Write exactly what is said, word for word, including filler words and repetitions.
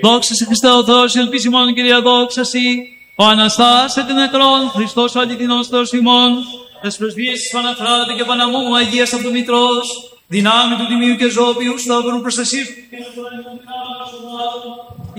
Δόξα σε Χριστέ ο Θεός, η ελπίση μόνο Κυρία δόξα σοι. Ο Αναστάσε την νεκρόν, Χριστός ο αληθινός Θεός ημών. Τες πρεσβείες της Παναφράτη και Παναμόμου Αγίας από το Μητρός, δυνάμει του Τιμίου και Ζώπιου, σταύρου προστασίου και του